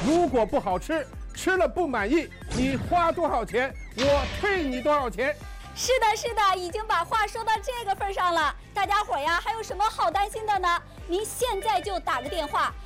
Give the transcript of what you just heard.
如果不好吃，吃了不满意，你花多少钱，我退你多少钱。 是的，是的，已经把话说到这个份上了。大家伙呀，还有什么好担心的呢？您现在就打个电话